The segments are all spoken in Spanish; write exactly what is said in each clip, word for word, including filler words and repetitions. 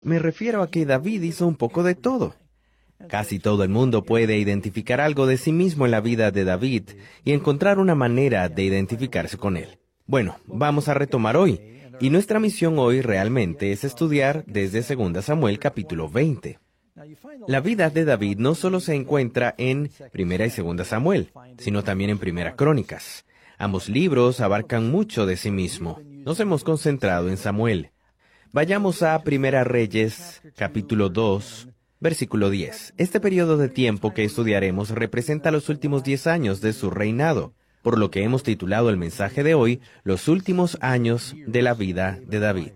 me refiero a que David hizo un poco de todo. Casi todo el mundo puede identificar algo de sí mismo en la vida de David y encontrar una manera de identificarse con él. Bueno, vamos a retomar hoy, y nuestra misión hoy realmente es estudiar desde Segunda Samuel capítulo veinte. La vida de David no solo se encuentra en Primera y Segunda Samuel, sino también en Primera Crónicas. Ambos libros abarcan mucho de sí mismo. Nos hemos concentrado en Samuel. Vayamos a Primera Reyes, capítulo dos, versículo diez. Este periodo de tiempo que estudiaremos representa los últimos diez años de su reinado, por lo que hemos titulado el mensaje de hoy, Los últimos años de la vida de David.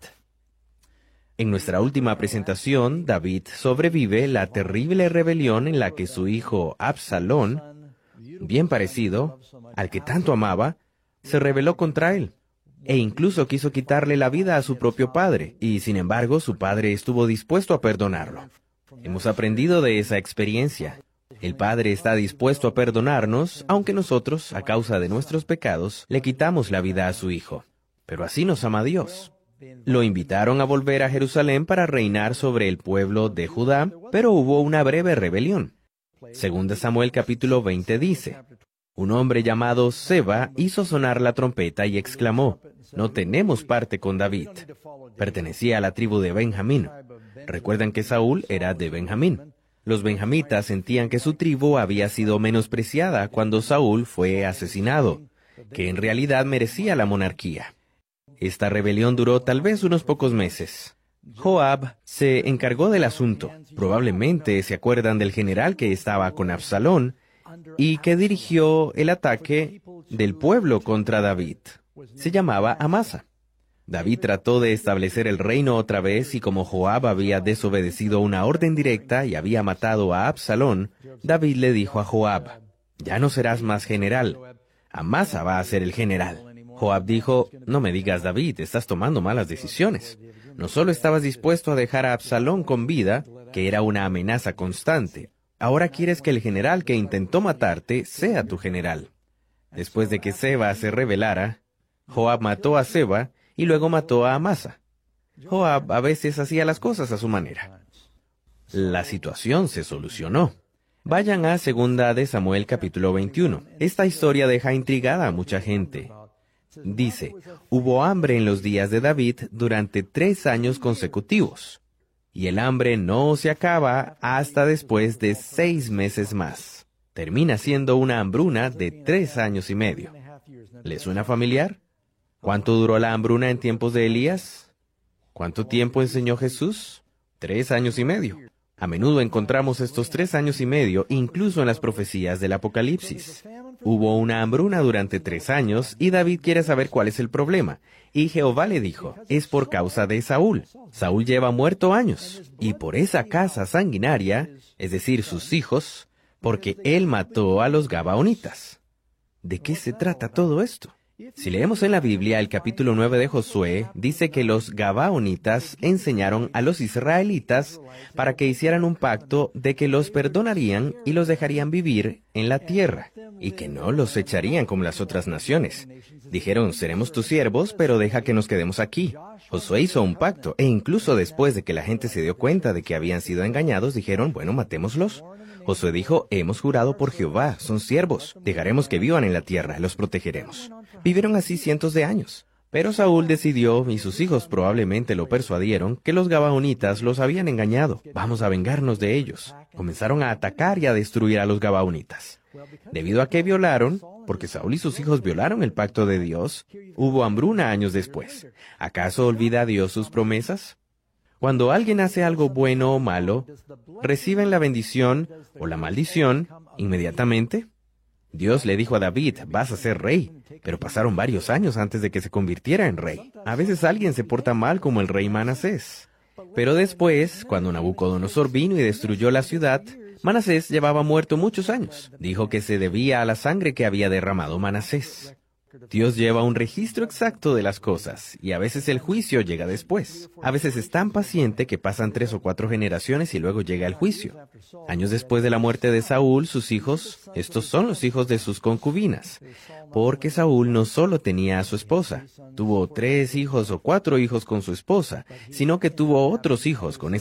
En nuestra última presentación, David sobrevive la terrible rebelión en la que su hijo Absalón, bien parecido al que tanto amaba, se rebeló contra él, e incluso quiso quitarle la vida a su propio padre, y sin embargo su padre estuvo dispuesto a perdonarlo. Hemos aprendido de esa experiencia. El Padre está dispuesto a perdonarnos, aunque nosotros, a causa de nuestros pecados, le quitamos la vida a su Hijo. Pero así nos ama Dios. Lo invitaron a volver a Jerusalén para reinar sobre el pueblo de Judá, pero hubo una breve rebelión. Segunda Samuel capítulo veinte dice, un hombre llamado Seba hizo sonar la trompeta y exclamó, no tenemos parte con David. Pertenecía a la tribu de Benjamín. Recuerdan que Saúl era de Benjamín. Los benjamitas sentían que su tribu había sido menospreciada cuando Saúl fue asesinado, que en realidad merecía la monarquía. Esta rebelión duró tal vez unos pocos meses. Joab se encargó del asunto. Probablemente se acuerdan del general que estaba con Absalón y que dirigió el ataque del pueblo contra David. Se llamaba Amasa. David trató de establecer el reino otra vez y como Joab había desobedecido una orden directa y había matado a Absalón, David le dijo a Joab, ya no serás más general, Amasa va a ser el general. Joab dijo, no me digas David, estás tomando malas decisiones. No solo estabas dispuesto a dejar a Absalón con vida, que era una amenaza constante, ahora quieres que el general que intentó matarte sea tu general. Después de que Seba se rebelara, Joab mató a Seba, y luego mató a Amasa. Joab a veces hacía las cosas a su manera. La situación se solucionó. Vayan a Segunda de Samuel capítulo veintiuno. Esta historia deja intrigada a mucha gente. Dice, hubo hambre en los días de David durante tres años consecutivos, y el hambre no se acaba hasta después de seis meses más. Termina siendo una hambruna de tres años y medio. ¿Le suena familiar? ¿Cuánto duró la hambruna en tiempos de Elías? ¿Cuánto tiempo enseñó Jesús? Tres años y medio. A menudo encontramos estos tres años y medio incluso en las profecías del Apocalipsis. Hubo una hambruna durante tres años y David quiere saber cuál es el problema. Y Jehová le dijo, es por causa de Saúl. Saúl lleva muerto años. Y por esa casa sanguinaria, es decir, sus hijos, porque él mató a los Gabaonitas. ¿De qué se trata todo esto? Si leemos en la Biblia el capítulo nueve de Josué, dice que los Gabaonitas enseñaron a los israelitas para que hicieran un pacto de que los perdonarían y los dejarían vivir en la tierra, y que no los echarían como las otras naciones. Dijeron, seremos tus siervos, pero deja que nos quedemos aquí. Josué hizo un pacto, e incluso después de que la gente se dio cuenta de que habían sido engañados, dijeron, bueno, matémoslos. Josué dijo, hemos jurado por Jehová, son siervos, dejaremos que vivan en la tierra, los protegeremos. Vivieron así cientos de años. Pero Saúl decidió, y sus hijos probablemente lo persuadieron, que los Gabaonitas los habían engañado. Vamos a vengarnos de ellos. Comenzaron a atacar y a destruir a los Gabaonitas. Debido a que violaron, porque Saúl y sus hijos violaron el pacto de Dios, hubo hambruna años después. ¿Acaso olvida Dios sus promesas? Cuando alguien hace algo bueno o malo, ¿reciben la bendición o la maldición inmediatamente? Dios le dijo a David, vas a ser rey, pero pasaron varios años antes de que se convirtiera en rey. A veces alguien se porta mal como el rey Manasés. Pero después, cuando Nabucodonosor vino y destruyó la ciudad, Manasés llevaba muerto muchos años. Dijo que se debía a la sangre que había derramado Manasés. Dios lleva un registro exacto de las cosas, y a veces el juicio llega después. A veces es tan paciente que pasan tres o cuatro generaciones y luego llega el juicio. Años después de la muerte de Saúl, sus hijos, estos son los hijos de sus concubinas, porque Saúl no solo tenía a su esposa, tuvo tres hijos o cuatro hijos con su esposa, sino que tuvo otros hijos con